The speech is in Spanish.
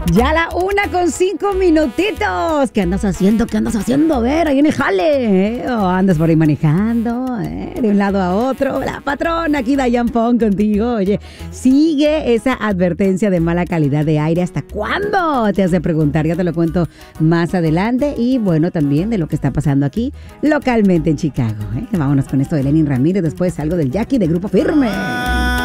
Ya la 1:05. ¿Qué andas haciendo? ¿Qué andas haciendo? A ver, ahí en el jale. ¿O andas por ahí manejando? De un lado a otro. La patrona aquí, Dayan Pong, contigo. Oye, sigue esa advertencia de mala calidad de aire. ¿Hasta cuándo? Te hace preguntar. Ya te lo cuento más adelante. Y bueno, también de lo que está pasando aquí localmente en Chicago. Vámonos con esto de Lenin Ramírez. Después algo del Jackie de Grupo Firme.